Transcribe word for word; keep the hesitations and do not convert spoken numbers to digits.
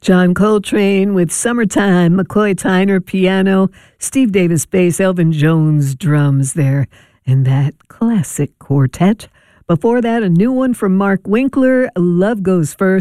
John Coltrane with Summertime, McCoy Tyner piano, Steve Davis bass, Elvin Jones drums there, and that classic quartet. Before that, a new one from Mark Winkler, Love Goes First.